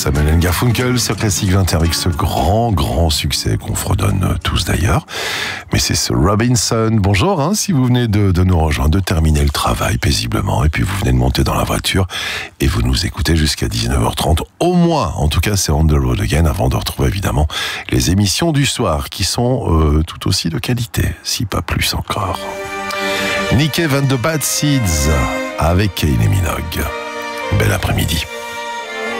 Simon & Garfunkel sur Classique 21 avec ce grand succès qu'on fredonne tous d'ailleurs. Mais c'est ce Robinson. Bonjour, si vous venez de nous rejoindre, de terminer le travail paisiblement et puis vous venez de monter dans la voiture et vous nous écoutez jusqu'à 19h30 au moins. En tout cas, c'est On the Road Again avant de retrouver évidemment les émissions du soir qui sont tout aussi de qualité, si pas plus encore. Nick Cave and the Bad Seeds avec Kylie Minogue. Bel après-midi.